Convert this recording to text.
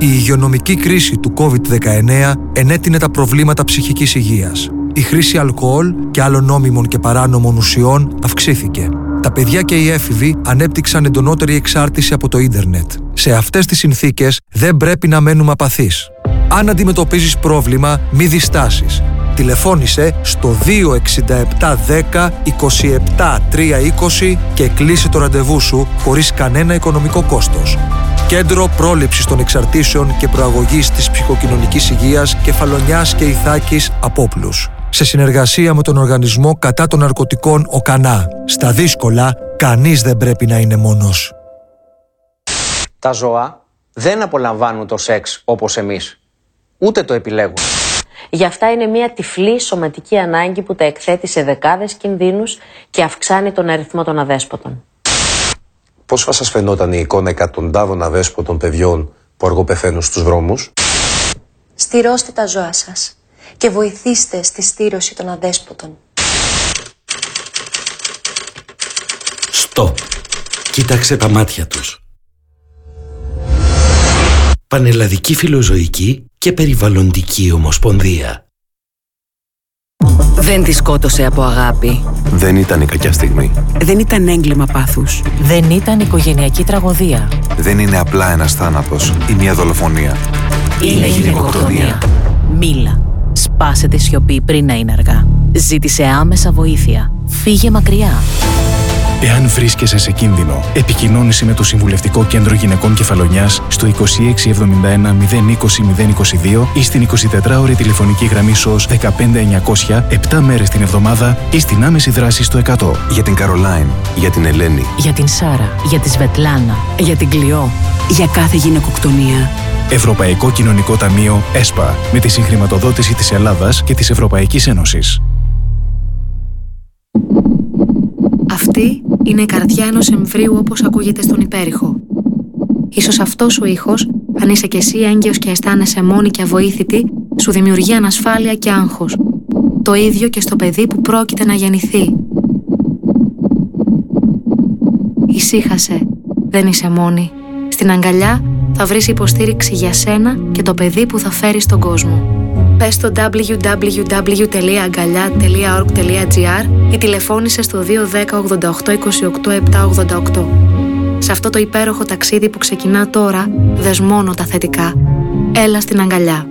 Η υγειονομική κρίση του COVID-19 ενέτεινε τα προβλήματα ψυχικής υγείας. Η χρήση αλκοόλ και άλλων νόμιμων και παράνομων ουσιών αυξήθηκε. Τα παιδιά και οι έφηβοι ανέπτυξαν εντονότερη εξάρτηση από το ίντερνετ. Σε αυτές τις συνθήκες δεν πρέπει να μένουμε απαθείς. Αν αντιμετωπίζεις πρόβλημα, μη διστάσεις. Τηλεφώνησε στο 267 10 27 320 και κλείσε το ραντεβού σου χωρίς κανένα οικονομικό κόστος. Κέντρο Πρόληψης των Εξαρτήσεων και Προαγωγής της Ψυχοκοινωνικής Υγείας Κεφαλονιάς και Ιθάκης Απόπλους. Σε συνεργασία με τον Οργανισμό Κατά των Ναρκωτικών ΟΚΑΝΑ. Στα δύσκολα, κανείς δεν πρέπει να είναι μόνος. Τα ζώα δεν απολαμβάνουν το σεξ όπως εμείς. Ούτε το επιλέγουν. Γι' αυτά είναι μια τυφλή σωματική ανάγκη που τα εκθέτει σε δεκάδες κινδύνους και αυξάνει τον αριθμό των αδέσποτων. Πώς θα σας φαινόταν η εικόνα εκατοντάδων αδέσποτων παιδιών που αργοπεθαίνουν στους δρόμους? Στηρώστε τα ζώα σας και βοηθήστε στη στήρωση των αδέσποτων. Στοπ. Κοίταξε τα μάτια τους. Πανελλαδική Φιλοζωική και Περιβαλλοντική Ομοσπονδία. Δεν τη σκότωσε από αγάπη. Δεν ήταν η κακιά στιγμή. Δεν ήταν έγκλημα πάθους. Δεν ήταν οικογενειακή τραγωδία. Δεν είναι απλά ένας θάνατος ή μια δολοφονία. Είναι γυναικοκτονία. Μίλα. Σπάσε τη σιωπή πριν να είναι αργά. Ζήτησε άμεσα βοήθεια. Φύγε μακριά. Εάν βρίσκεσαι σε κίνδυνο, επικοινώνησε με το Συμβουλευτικό Κέντρο Γυναικών Κεφαλονιάς στο 2671 020 022 ή στην 24ωρη τηλεφωνική γραμμή SOS 15900 7 μέρες την εβδομάδα ή στην άμεση δράση στο 100. Για την Καρολάιν, για την Ελένη, για την Σάρα, για τη Σβετλάνα, για την Κλειό, για κάθε γυναικοκτονία. Ευρωπαϊκό Κοινωνικό Ταμείο ΕΣΠΑ, με τη συγχρηματοδότηση της Ελλάδας και της Ευρωπαϊκής Ένωσης. Αυτή είναι η καρδιά ενός εμβρίου όπως ακούγεται στον υπέρηχο. Ίσως αυτός ο ήχος, αν είσαι κι εσύ έγκυος και αισθάνεσαι μόνη και αβοήθητη, σου δημιουργεί ανασφάλεια και άγχος. Το ίδιο και στο παιδί που πρόκειται να γεννηθεί. Ησύχασε, δεν είσαι μόνη. Στην αγκαλιά θα βρεις υποστήριξη για σένα και το παιδί που θα φέρεις στον κόσμο. Πες στο www.aγκαλιά.org.gr ή τηλεφώνησε στο 210 88 28 788. Σε αυτό το υπέροχο ταξίδι που ξεκινά τώρα, δες μόνο τα θετικά. Έλα στην αγκαλιά.